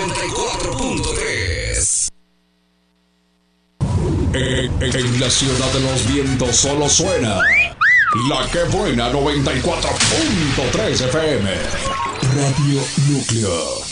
94.3. En la ciudad de los vientos solo suena La Que Buena 94.3 FM. Radio Núcleo.